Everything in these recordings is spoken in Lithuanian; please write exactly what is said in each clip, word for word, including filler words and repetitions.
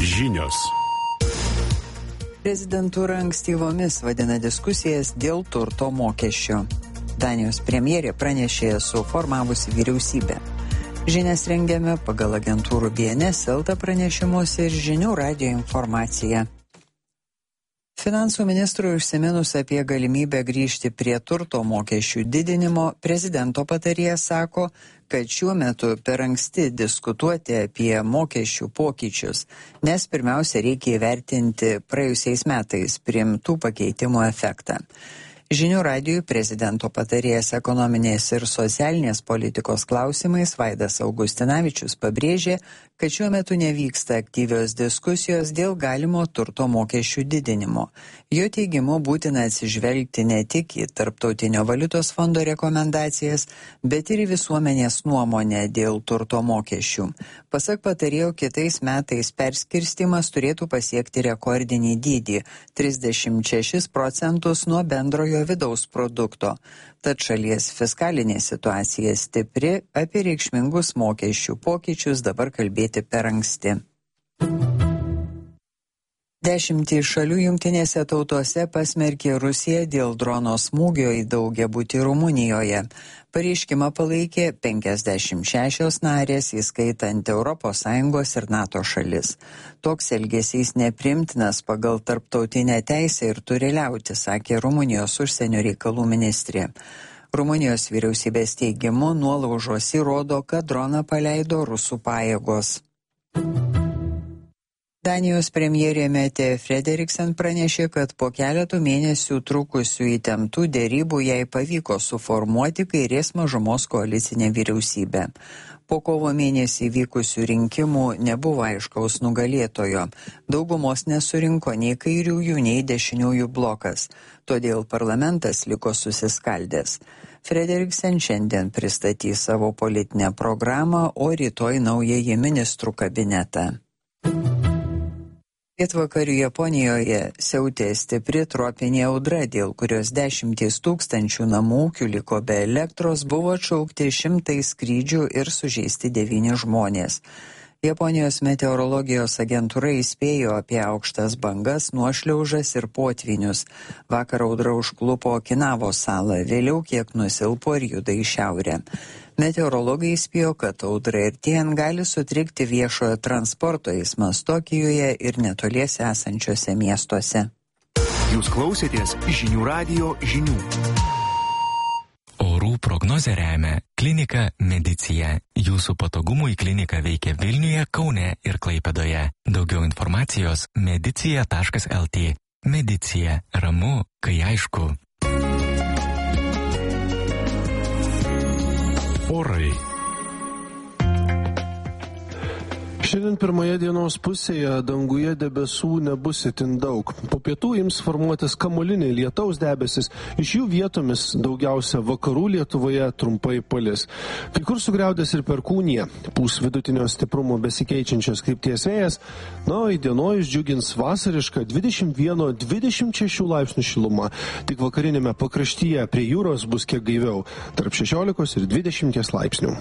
Žinios. Prezidentūra ankstyvomis vadina diskusijas dėl turto mokesčio. Danijos premjerė pranešė suformavusi vyriausybę. Žinias rengiame pagal agentūrų B N S, Elta pranešimus ir žinių radijo informaciją. Finansų ministrui užsiminus apie galimybę grįžti prie turto mokesčių didinimo, prezidento patarėjas sako, kad šiuo metu per anksti diskutuoti apie mokesčių pokyčius, nes pirmiausia reikia įvertinti praėjusiais metais priimtų pakeitimų efektą. Žinių radijui prezidento patarėjas ekonominės ir socialinės politikos klausimais Vaidas Augustinavičius pabrėžė, kad šiuo metu nevyksta aktyvios diskusijos dėl galimo turto mokesčių didinimo. Jo teigimu būtina atsižvelgti ne tik į Tarptautinio valiutos fondo rekomendacijas, bet ir į visuomenės nuomonę dėl turto mokesčių. Pasak patarėjo, kitais metais perskirstimas turėtų pasiekti rekordinį dydį – trisdešimt šešis procentus nuo bendrojo vidaus produkto. Tad šalies fiskalinė situacija stipri, apie reikšmingus mokesčių pokyčius dabar kalbėti per anksti. Dešimtį šalių jungtinėse tautose pasmerkė Rusiją dėl drono smūgio į daugiabutį Rumunijoje. Pareiškimą palaikė penkiasdešimt šešios narės, įskaitant Europos Sąjungos ir NATO šalis. Toks elgesys nepriimtinas pagal tarptautinę teisę ir turi liauti, sakė Rumunijos užsienio reikalų ministrė. Rumunijos vyriausybės teigimu nuolaužos įrodo, kad droną paleido rusų pajėgos. Danijos premjerė Mette Frederiksen pranešė, kad po keletų mėnesių trukusių įtemptų dėrybų jai pavyko suformuoti kairės mažumos koalicinę vyriausybę. Po kovo mėnesį vykusių rinkimų nebuvo aiškaus nugalėtojo. Daugumos nesurinko nei kairiųjų, nei dešiniųjų blokas. Todėl parlamentas liko susiskaldęs. Frederiksen šiandien pristatys savo politinę programą, o rytoj naująjį ministrų kabinetą. Pietvakarių Japonijoje siautė stipri tropinė audra, dėl kurios dešimtys tūkstančių namų ūkių liko be elektros, buvo atšaukti šimtai skrydžių ir sužeisti devyni žmonės. Japonijos meteorologijos agentūra įspėjo apie aukštas bangas, nuošliaužas ir potvinius. Vakar audra užklupo Okinavos salą, vėliau kiek nusilpo ir juda į šiaurę. Meteorologai įspėjo, kad audra ir tien gali sutrikti viešojo transporto eismas Tokijoje ir netoliese esančiuose miestuose. Jūs klausėtės žinių radijo žinių. Orų prognozę remia Klinika Medicija. Jūsų patogumui klinika veikia Vilniuje, Kaune ir Klaipėdoje. Daugiau informacijos medicija taškas el tė. Medicija. Ramu, kai aišku. Orai. Šiandien pirmoje dienos pusėje danguje debesų nebus itin daug. Po pietų ims formuotis kamuoliniai lietaus debesis, iš jų vietomis daugiausia vakarų Lietuvoje trumpai palis. Kai kur sugriaudės ir perkūnija, pūs vidutinio stiprumo besikeičiančios krypties vėjas, na, o įdienojus džiugins vasarišką dvidešimt vieną dvidešimt šešių laipsnių šilumą. Tik vakarinėme pakraštyje prie jūros bus kiek gaiviau, tarp šešiolikos ir dvidešimties laipsnių.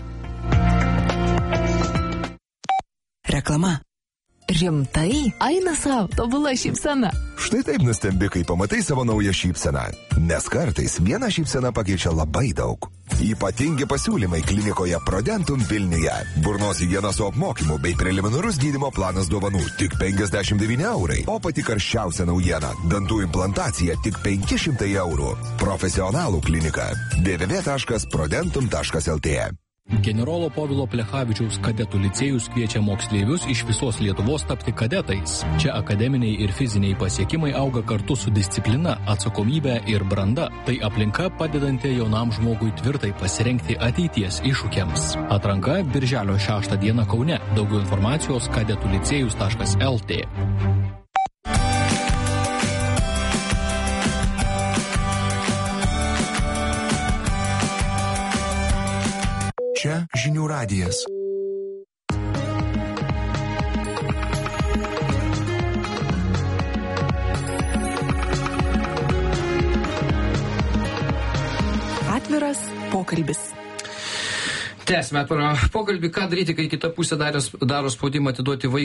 Reklama. Rimtai? Eina savo, tobula šypsena. Štai taip nustembi, kai pamatai savo naują šypseną. Nes kartais viena šypsena pakeičia labai daug. Ypatingi pasiūlymai klinikoje Prodentum Vilniuje. Burnos higiena su apmokymu bei preliminarus gydymo planas dovanų tik penkiasdešimt devyni eurai. O pati karščiausia naujiena – dantų implantacija tik penki šimtai eurų. Profesionalų klinika. w w w taškas prodentum taškas el tė. Generolo Povilo Plechavičiaus kadetų licėjus kviečia moksleivius iš visos Lietuvos tapti kadetais. Čia akademiniai ir fiziniai pasiekimai auga kartu su disciplina, atsakomybė ir branda. Tai aplinka padedanti jaunam žmogui tvirtai pasirengti ateities iššūkiams. Atranka birželio šeštą dieną Kaune. Daugiau informacijos kadetų licėjus taškas el tė. Čia žinių radijas. Atviras pokalbis. Tęsime atvirą pokalbį, ką daryti, kai kita pusė daro spaudimą atiduoti vaiką